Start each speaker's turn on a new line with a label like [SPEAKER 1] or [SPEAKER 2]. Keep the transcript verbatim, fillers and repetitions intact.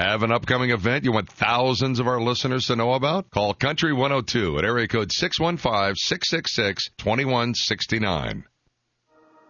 [SPEAKER 1] Have an upcoming event you want thousands of our listeners to know about? Call Country one oh two at area code six one five, six six six, two one six nine.